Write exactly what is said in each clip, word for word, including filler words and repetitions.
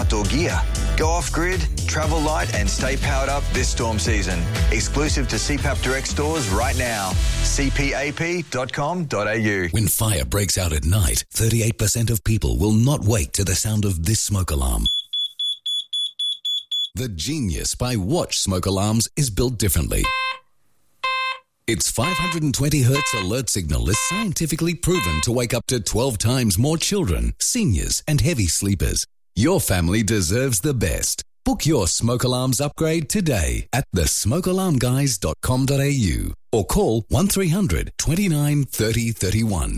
outdoor gear. Go off-grid, travel light and stay powered up this storm season. Exclusive to C PAP Direct stores right now. c p a p dot com dot a u. When fire breaks out at night, thirty-eight percent of people will not wake to the sound of this smoke alarm. The Genius by Watch smoke alarms is built differently. Its five hundred twenty hertz alert signal is scientifically proven to wake up to twelve times more children, seniors and heavy sleepers. Your family deserves the best. Book your smoke alarms upgrade today at the smoke alarm guys dot com dot a u or call one three hundred twenty-nine thirty thirty-one.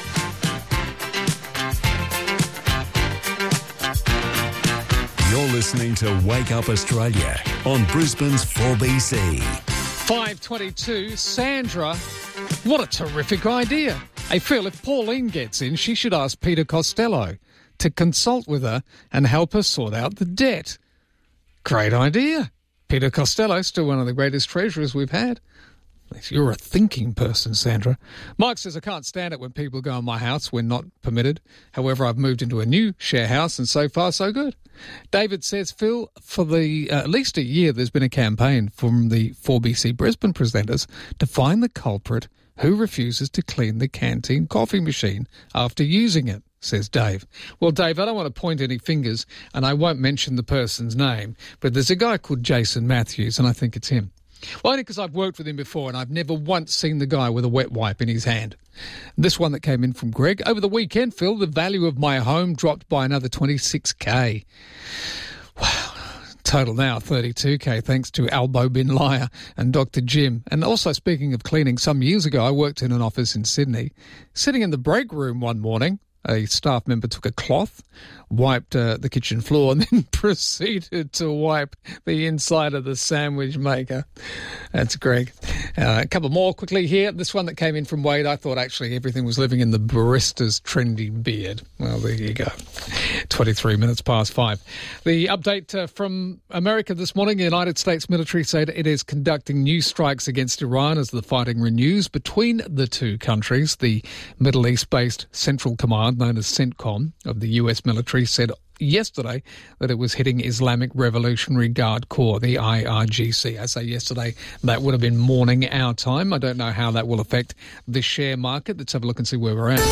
You're listening to Wake Up Australia on Brisbane's four B C. five twenty-two, Sandra, what a terrific idea. Hey, Phil, if Pauline gets in, she should ask Peter Costello to consult with her and help her sort out the debt. Great idea. Peter Costello, still one of the greatest treasurers we've had. You're a thinking person, Sandra. Mike says, I can't stand it when people go in my house when not permitted. However, I've moved into a new share house and so far so good. David says, Phil, for the uh, at least a year there's been a campaign from the four B C Brisbane presenters to find the culprit who refuses to clean the canteen coffee machine after using it, says Dave. Well, Dave, I don't want to point any fingers and I won't mention the person's name, but there's a guy called Jason Matthews and I think it's him. Well, only because I've worked with him before and I've never once seen the guy with a wet wipe in his hand. This one that came in from Greg. Over the weekend, Phil, the value of my home dropped by another twenty-six K. Wow. Total now thirty-two K, thanks to Albo Bin Liar and Doctor Jim. And also, speaking of cleaning, some years ago I worked in an office in Sydney. Sitting in the break room one morning, a staff member took a cloth, wiped uh, the kitchen floor and then proceeded to wipe the inside of the sandwich maker. That's Greg. Uh, a couple more quickly here. This one that came in from Wade, I thought actually everything was living in the barista's trendy beard. Well, there you go. twenty-three minutes past five. The update uh, from America this morning, the United States military said it is conducting new strikes against Iran as the fighting renews between the two countries. The Middle East-based Central Command, known as CENTCOM, of the U S military said yesterday that it was hitting Islamic Revolutionary Guard Corps, the I R G C. I say yesterday, that would have been morning our time. I don't know how that will affect the share market. Let's have a look and see where we're at.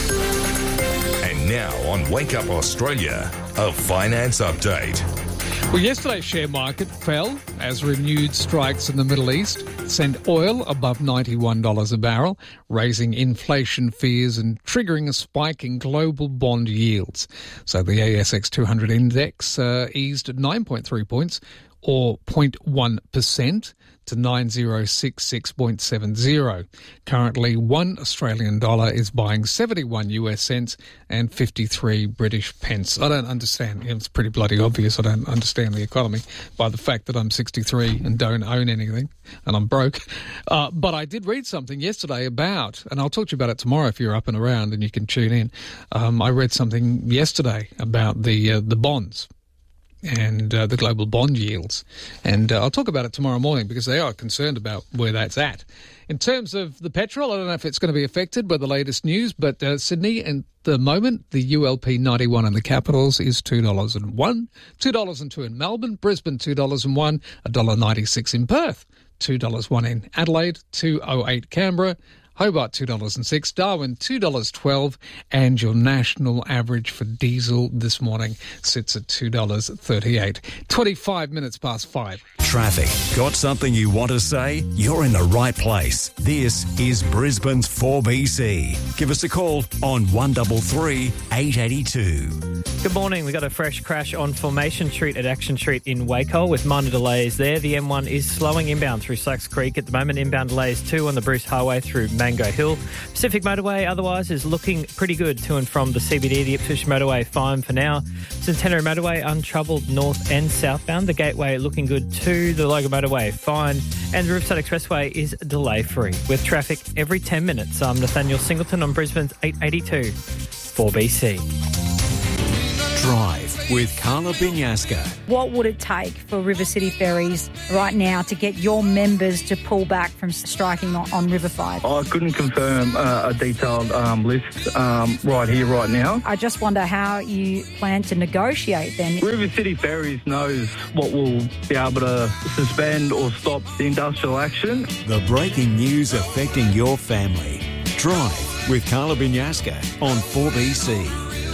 And now on Wake Up Australia, a finance update. Well, yesterday's share market fell as renewed strikes in the Middle East sent oil above ninety-one dollars a barrel, raising inflation fears and triggering a spike in global bond yields. So the A S X two hundred index uh, eased at nine point three points, or zero point one percent, to nine thousand sixty-six point seven zero. Currently, one Australian dollar is buying seventy-one U S cents and fifty-three British pence. I don't understand. It's pretty bloody obvious I don't understand the economy by the fact that I'm sixty-three and don't own anything and I'm broke. Uh, but I did read something yesterday about, and I'll talk to you about it tomorrow if you're up and around and you can tune in. Um, I read something yesterday about the uh, the bonds and uh, the global bond yields. And uh, I'll talk about it tomorrow morning because they are concerned about where that's at. In terms of the petrol, I don't know if it's going to be affected by the latest news, but uh, Sydney, at the moment, the U L P ninety-one in the capitals is two dollars and one, two dollars and two in Melbourne, Brisbane two dollars and one, one dollar ninety-six in Perth, two dollars and one in Adelaide, two dollars and oh eight Canberra, Hobart two dollars and six, Darwin two dollars and twelve, and your national average for diesel this morning sits at two dollars and thirty-eight. twenty-five minutes past five. Traffic. Got something you want to say? You're in the right place. This is Brisbane's four B C. Give us a call on one three three, eight eight two. Good morning. We got a fresh crash on Formation Street at Action Street in Wacol with minor delays there. The M one is slowing inbound through Slacks Creek at the moment. Inbound delays too on the Bruce Highway through Mango Hill. Pacific Motorway otherwise is looking pretty good to and from the C B D. The Ipswich Motorway fine for now. Centenary Motorway untroubled north and southbound. The Gateway looking good too. The Logan Motorway fine. And the Riverside Expressway is delay free with traffic every ten minutes. I'm Nathaniel Singleton on Brisbane's eight eighty-two four B C. Drive with Carla Binyaska. What would it take for River City Ferries right now to get your members to pull back from striking on, on River Five? I couldn't confirm uh, a detailed um, list um, right here, right now. I just wonder how you plan to negotiate then. River City Ferries knows what will be able to suspend or stop the industrial action. The breaking news affecting your family. Drive with Carla Binyaska on four B C.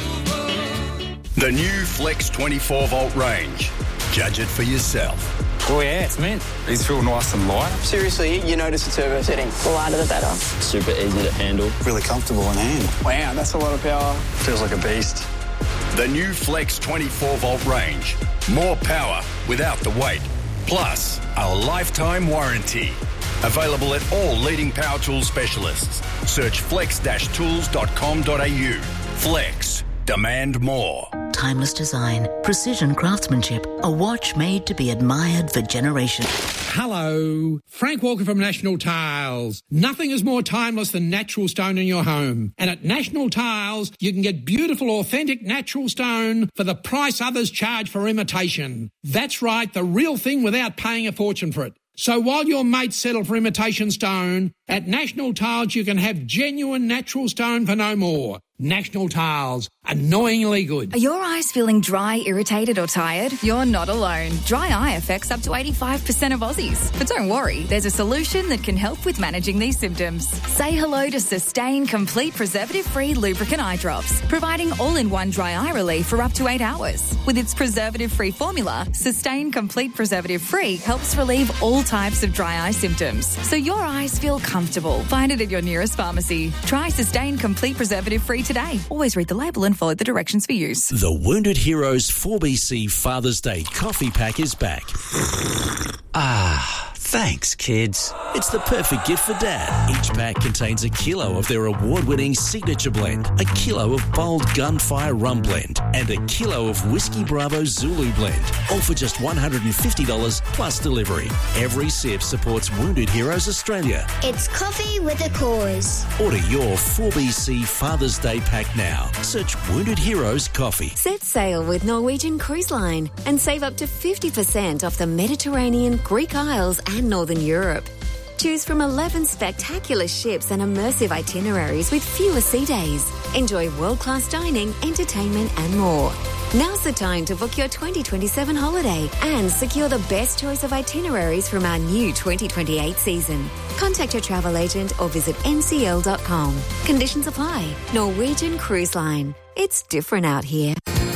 The new Flex twenty-four volt range. Judge it for yourself. Oh yeah, it's mint. It's real nice and light. Seriously, you notice the turbo setting. The lighter the better. Super easy to handle. Really comfortable in hand. Wow, that's a lot of power. Feels like a beast. The new Flex twenty-four volt range. More power without the weight. Plus, a lifetime warranty. Available at all leading power tool specialists. Search flex dash tools dot com dot a u. Flex. Demand more. Timeless design, precision craftsmanship, a watch made to be admired for generations. Hello, Frank Walker from National Tiles. Nothing is more timeless than natural stone in your home. And at National Tiles, you can get beautiful, authentic natural stone for the price others charge for imitation. That's right, the real thing without paying a fortune for it. So while your mates settle for imitation stone, at National Tiles you can have genuine natural stone for no more. National Tiles, annoyingly good. Are your eyes feeling dry, irritated or tired? You're not alone. Dry eye affects up to eighty-five percent of Aussies. But don't worry, there's a solution that can help with managing these symptoms. Say hello to Sustain Complete Preservative-Free Lubricant Eye Drops, providing all-in-one dry eye relief for up to eight hours. With its preservative-free formula, Sustain Complete Preservative-Free helps relieve all types of dry eye symptoms, so your eyes feel comfortable. Find it at your nearest pharmacy. Try Sustain Complete Preservative-Free today. Always read the label and follow the directions for use. The Wounded Heroes four B C Father's Day coffee pack is back. Ah, thanks, kids. It's the perfect gift for Dad. Each pack contains a kilo of their award-winning signature blend, a kilo of bold Gunfire Rum Blend, and a kilo of Whiskey Bravo Zulu Blend, all for just one hundred fifty dollars plus delivery. Every sip supports Wounded Heroes Australia. It's coffee with a cause. Order your four B C Father's Day pack now. Search Wounded Heroes Coffee. Set sail with Norwegian Cruise Line and save up to fifty percent off the Mediterranean, Greek Isles and Northern Europe. Choose from eleven spectacular ships and immersive itineraries with fewer sea days. Enjoy world-class dining, entertainment and more. Now's the time to book your twenty twenty-seven holiday and secure the best choice of itineraries from our new twenty twenty-eight season. Contact your travel agent or visit n c l dot com. Conditions apply. Norwegian Cruise Line. It's different out here.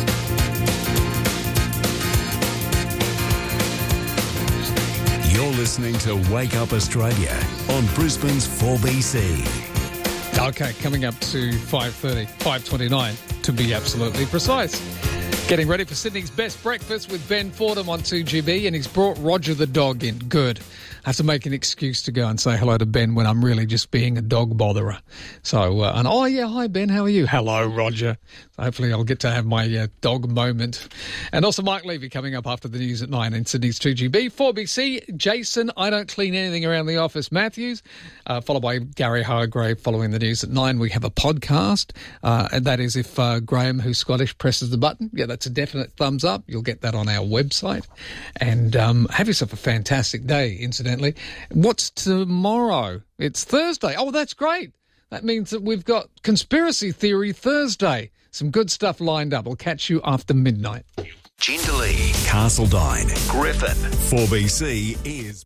You're listening to Wake Up Australia on Brisbane's four B C. Okay, coming up to five thirty, five twenty-nine to be absolutely precise. Getting ready for Sydney's best breakfast with Ben Fordham on two G B, and he's brought Roger the dog in. Good. I have to make an excuse to go and say hello to Ben when I'm really just being a dog botherer. So, uh, and oh yeah, hi Ben, how are you? Hello, Roger. Hopefully I'll get to have my uh, dog moment. And also Mike Levy coming up after the news at nine in Sydney's two G B. four B C, Jason, I don't clean anything around the office, Matthews, uh, followed by Gary Hargrave following the news at nine. We have a podcast, uh, and that is if uh, Graham, who's Scottish, presses the button. Yeah, that's a definite thumbs up. You'll get that on our website. And um, have yourself a fantastic day, incidentally. What's tomorrow? It's Thursday. Oh, that's great. That means that we've got Conspiracy Theory Thursday. Some good stuff lined up. I'll catch you after midnight. Jindalee, Castledine, Griffin. four B C is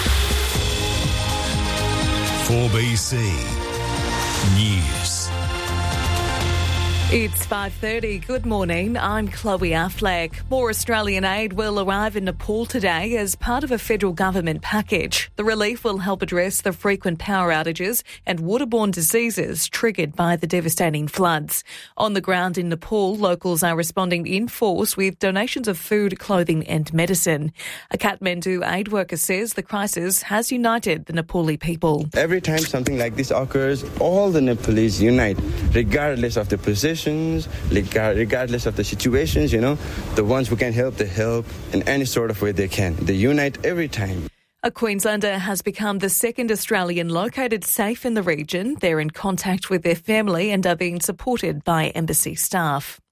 four B C News. It's five thirty. Good morning. I'm Chloe Affleck. More Australian aid will arrive in Nepal today as part of a federal government package. The relief will help address the frequent power outages and waterborne diseases triggered by the devastating floods. On the ground in Nepal, locals are responding in force with donations of food, clothing and medicine. A Kathmandu aid worker says the crisis has united the Nepali people. Every time something like this occurs, all the Nepalese unite, regardless of the position, regardless of the situations, you know, the ones who can help, they help in any sort of way they can. They unite every time. A Queenslander has become the second Australian located safe in the region. They're in contact with their family and are being supported by embassy staff.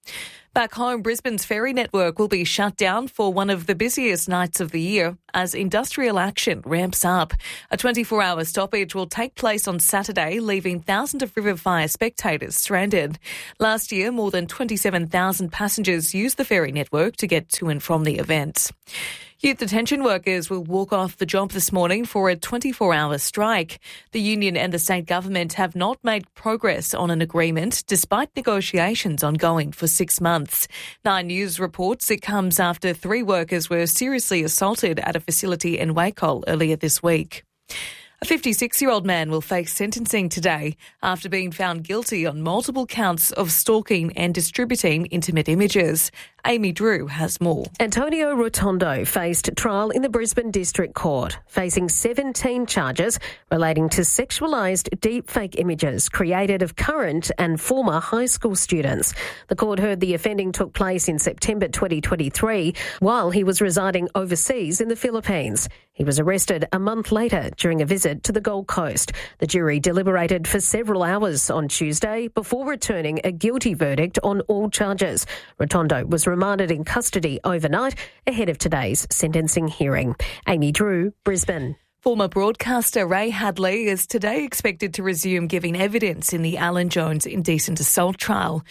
Back home, Brisbane's ferry network will be shut down for one of the busiest nights of the year as industrial action ramps up. A twenty-four hour stoppage will take place on Saturday, leaving thousands of river fire spectators stranded. Last year, more than twenty-seven thousand passengers used the ferry network to get to and from the event. Youth detention workers will walk off the job this morning for a twenty-four hour strike. The union and the state government have not made progress on an agreement despite negotiations ongoing for six months. Nine News reports it comes after three workers were seriously assaulted at a facility in Wacol earlier this week. A fifty-six-year-old man will face sentencing today after being found guilty on multiple counts of stalking and distributing intimate images. Amy Drew has more. Antonio Rotondo faced trial in the Brisbane District Court, facing seventeen charges relating to sexualised deepfake images created of current and former high school students. The court heard the offending took place in September twenty twenty-three while he was residing overseas in the Philippines. He was arrested a month later during a visit to the Gold Coast. The jury deliberated for several hours on Tuesday before returning a guilty verdict on all charges. Rotondo was remanded in custody overnight ahead of today's sentencing hearing. Amy Drew, Brisbane. Former broadcaster Ray Hadley is today expected to resume giving evidence in the Alan Jones indecent assault trial.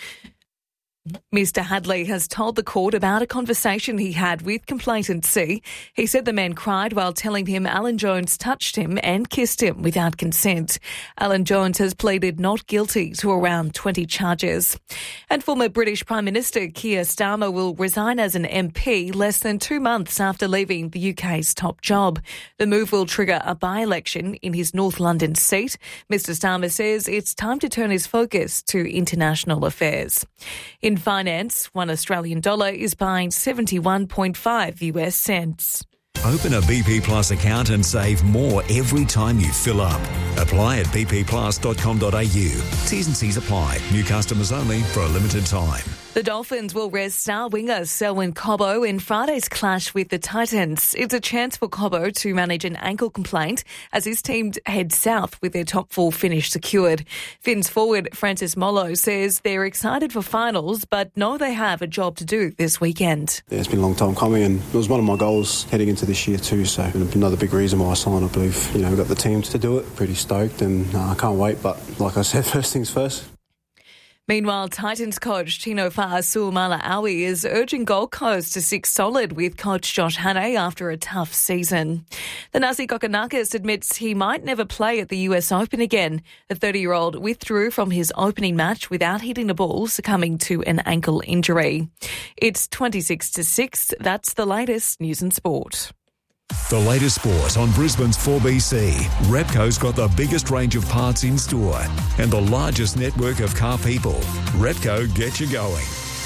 Mister Hadley has told the court about a conversation he had with complainant C. He said the man cried while telling him Alan Jones touched him and kissed him without consent. Alan Jones has pleaded not guilty to around twenty charges. And former British Prime Minister Keir Starmer will resign as an M P less than two months after leaving the U K's top job. The move will trigger a by-election in his North London seat. Mister Starmer says it's time to turn his focus to international affairs. In finance, one Australian dollar is buying seventy-one point five U S cents. Open a B P Plus account and save more every time you fill up. Apply at b p plus dot com dot a u. T's and C's apply. New customers only for a limited time. The Dolphins will rest star winger Selwyn Cobbo in Friday's clash with the Titans. It's a chance for Cobbo to manage an ankle complaint as his team heads south with their top four finish secured. Finns forward Francis Mollo says they're excited for finals but know they have a job to do this weekend. Yeah, it's been a long time coming and it was one of my goals heading into this year too, so another big reason why I signed, I believe. You know, we've got the team to do it, pretty stoked and I uh, can't wait, but like I said, first things first. Meanwhile, Titans coach Tino Fa'asuamaleaui is urging Gold Coast to stick solid with coach Josh Hannay after a tough season. The Nasi Kokonakis admits he might never play at the U S Open again. The thirty-year-old withdrew from his opening match without hitting the ball, succumbing to an ankle injury. It's twenty-six to six. That's the latest news and sport. The latest sport on Brisbane's four B C. Repco's got the biggest range of parts in store and the largest network of car people. Repco, get you going.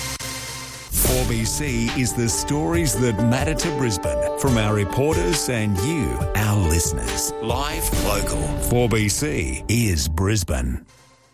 four B C is the stories that matter to Brisbane from our reporters and you, our listeners. Live, local. four B C is Brisbane.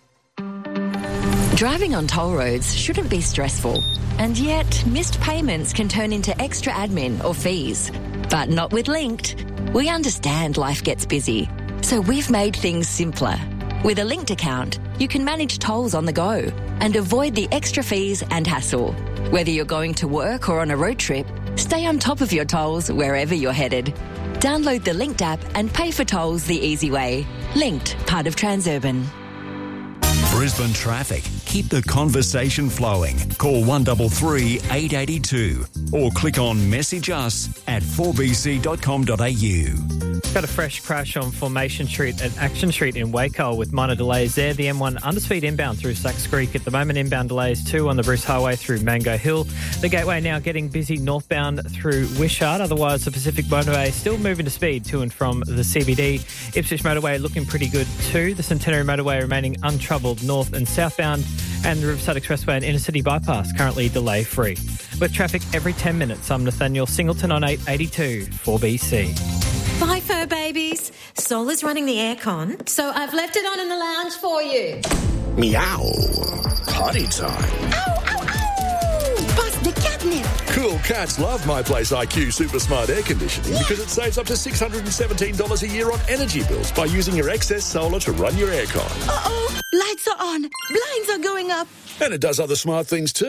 Driving on toll roads shouldn't be stressful, and yet missed payments can turn into extra admin or fees. But not with Linked. We understand life gets busy, so we've made things simpler. With a Linked account, you can manage tolls on the go and avoid the extra fees and hassle. Whether you're going to work or on a road trip, stay on top of your tolls wherever you're headed. Download the Linked app and pay for tolls the easy way. Linked, part of Transurban. Brisbane traffic. Keep the conversation flowing. Call one three three, eight eight two or click on message us at four b c dot com dot a u. Got a fresh crash on Formation Street at Action Street in Wacol with minor delays there. The M one underspeed inbound through Sachs Creek. At the moment, inbound delays too on the Bruce Highway through Mango Hill. The Gateway now getting busy northbound through Wishart. Otherwise, the Pacific Motorway still moving to speed to and from the C B D. Ipswich Motorway looking pretty good too. The Centenary Motorway remaining untroubled north and southbound. And the Riverside Expressway and Inner City Bypass currently delay-free. With traffic every ten minutes, I'm Nathaniel Singleton on eight eighty-two four B C. Bye, fur babies. Sol is running the aircon, so I've left it on in the lounge for you. Meow. Potty time. Ow, ow, ow! Bust the catnip. Cool cats love My Place I Q Super Smart Air Conditioning yeah. because it saves up to six hundred seventeen dollars a year on energy bills by using your excess solar to run your aircon. Uh-oh. Lights are on. Blinds are going up. And it does other smart things too.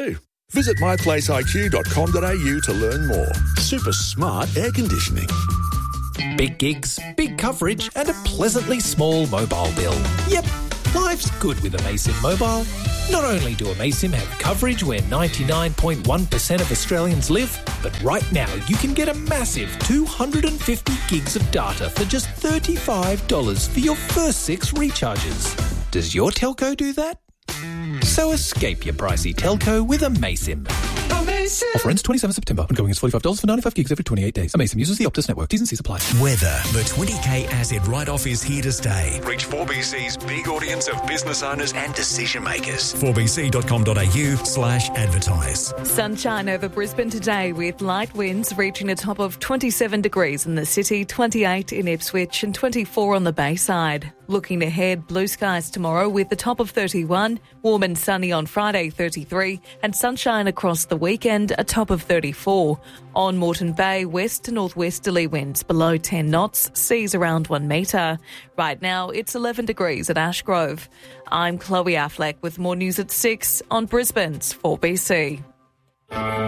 Visit my place I Q dot com dot a u to learn more. Super smart air conditioning. Big gigs, big coverage and a pleasantly small mobile bill. Yep, life's good with Amaysim Mobile. Not only do Amaysim have coverage where ninety-nine point one percent of Australians live, but right now you can get a massive two hundred fifty gigs of data for just thirty-five dollars for your first six recharges. Does your telco do that? So escape your pricey telco with Amaysim. Amaysim. Offer ends twenty-seventh of September. Ongoing is forty-five dollars for ninety-five gigs every twenty-eight days. Amaysim uses the Optus network. T's and C's apply. Weather. The twenty K asset write-off is here to stay. Reach four B C's big audience of business owners and decision makers. four b c dot com dot a u slash advertise. Sunshine over Brisbane today with light winds reaching a top of twenty-seven degrees in the city, twenty-eight in Ipswich and twenty-four on the Bayside. Looking ahead, blue skies tomorrow with the top of thirty-one, warm and sunny on Friday thirty-three, and sunshine across the weekend, a top of thirty-four. On Moreton Bay, west to northwesterly winds below ten knots, seas around one metre. Right now, it's eleven degrees at Ashgrove. I'm Chloe Affleck with more news at six on Brisbane's four B C.